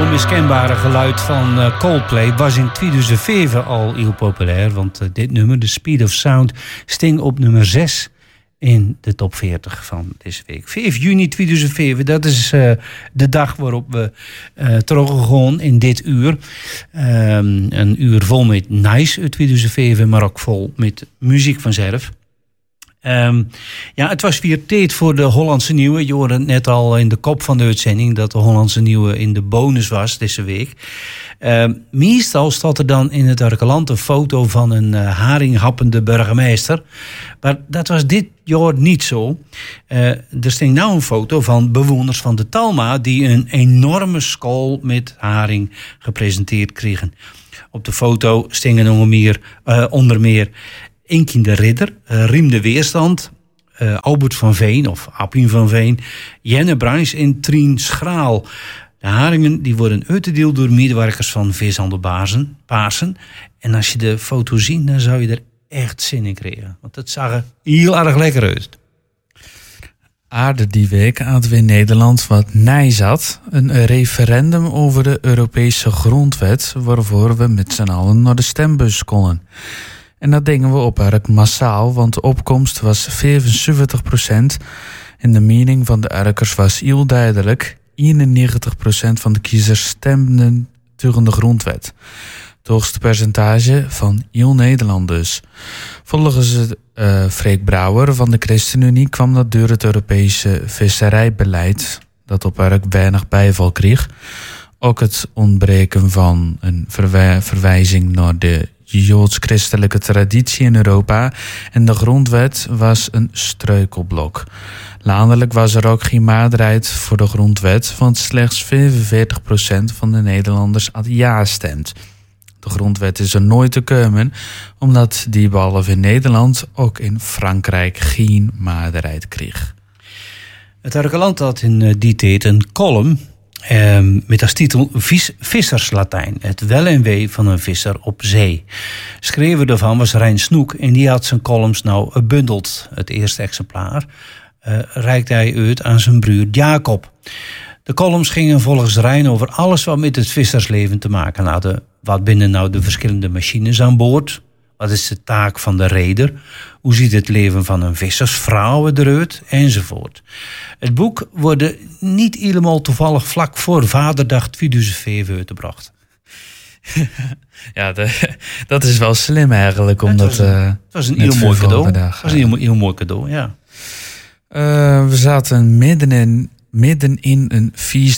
onmiskenbare geluid van Coldplay was in 2005 al heel populair. Want dit nummer, The Speed of Sound, sting op nummer 6 in de top 40 van deze week. 5 juni 2005, dat is de dag waarop we teruggegaan in dit uur. Een uur vol met nice uit 2005, maar ook vol met muziek vanzelf. Het was weer tijd voor de Hollandse Nieuwe. Je hoorde het net al in de kop van de uitzending dat de Hollandse Nieuwe in de bonus was deze week. Meestal staat er dan in het arkeland een foto van een haringhappende burgemeester. Maar dat was dit jaar niet zo. Er sting nou een foto van bewoners van de Talma die een enorme school met haring gepresenteerd kregen. Op de foto stingen onder meer Inkie de Ridder, Riem de Weerstand, Albert van Veen of Appien van Veen, Jenne Bruins en Trien Schraal. De haringen die worden uitgedeeld door medewerkers van Vishandel Paarsen. En als je de foto ziet, dan zou je er echt zin in krijgen. Want het zag er heel erg lekker uit. Aarde die week hadden we in Nederland wat nijzat. Een referendum over de Europese grondwet, waarvoor we met z'n allen naar de stembus konden. En dat deden we op erg massaal, want de opkomst was 75%. En de mening van de Urkers was heel duidelijk. 91% van de kiezers stemden tegen de grondwet. Het hoogste percentage van heel Nederland dus. Volgens Freek Brouwer van de ChristenUnie kwam dat door het Europese visserijbeleid, dat op erg weinig bijval kreeg. Ook het ontbreken van een verwijzing naar de joods-christelijke traditie in Europa en de grondwet was een struikelblok. Landelijk was er ook geen meerderheid voor de grondwet, want slechts 45% van de Nederlanders had ja stemt. De grondwet is er nooit te komen, omdat die behalve in Nederland ook in Frankrijk geen meerderheid kreeg. Het Arkeland had in die tijd een column met als titel Visserslatijn, het wel en wee van een visser op zee. Schrever daarvan was Rijn Snoek en die had zijn columns nou gebundeld. Het eerste exemplaar reikte hij uit aan zijn broer Jacob. De columns gingen volgens Rijn over alles wat met het vissersleven te maken hadden. Wat binnen nou de verschillende machines aan boord? Wat is de taak van de reder? Hoe ziet het leven van een vissersvrouw eruit? Enzovoort. Het boek wordt niet helemaal toevallig vlak voor Vaderdag 2005 uitgebracht. Ja, dat is wel slim eigenlijk. Omdat, het was een heel mooi cadeau. Het was een heel mooi cadeau, ja. We zaten midden in een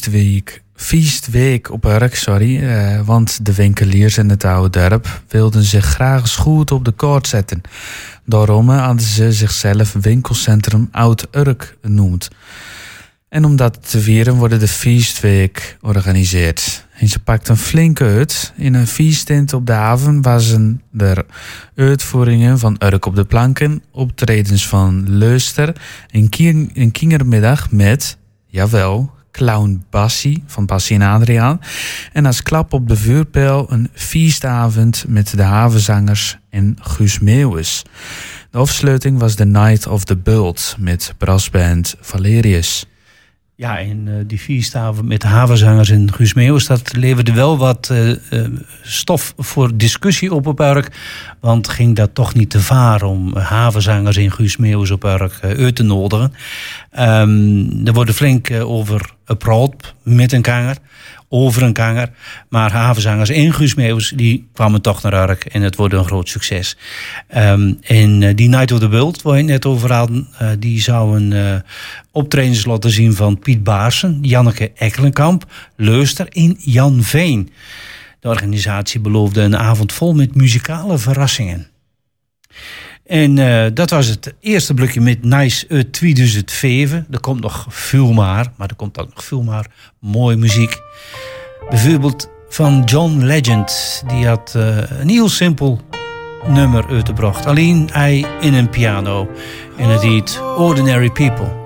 feestweek op Urk, want de winkeliers in het oude dorp wilden zich graag eens goed op de kaart zetten. Daarom hadden ze zichzelf winkelcentrum Oud Urk genoemd. En om dat te vieren worden de feestweek georganiseerd. En ze pakten flink uit. In een feesttent op de haven waren er uitvoeringen van Urk op de planken, optredens van Leuster, een kindermiddag met, jawel, clown Bassie van Bassie en Adriaan. En als klap op de vuurpijl een feestavond met de havenzangers en Guus Meeuwis. De afsluiting was The Night of the Bult met brassband Valerius. Ja, en die feestavond met de havenzangers en Guus Meeuwis, dat leverde wel wat stof voor discussie op Urk. Want ging dat toch niet te vaar om havenzangers en Guus Meeuwis op Urk uit te nodigen. Er wordt flink over gepraat met een kanger, over een kanger. Maar havenzangers en Guus Meeuwis, die kwamen toch naar Urk en het wordt een groot succes. En die Night of the Bult, waar je het net over hadden, die zou een optredens laten zien van Piet Baarsen, Janneke Ekkelenkamp, Leuster en Jan Veen. De organisatie beloofde een avond vol met muzikale verrassingen. En dat was het eerste blokje met Nice uit 2005. Er komt nog veel maar er komt ook nog veel maar mooie muziek. Bijvoorbeeld van John Legend. Die had een heel simpel nummer uitgebracht. Alleen hij in een piano. En het heet Ordinary People.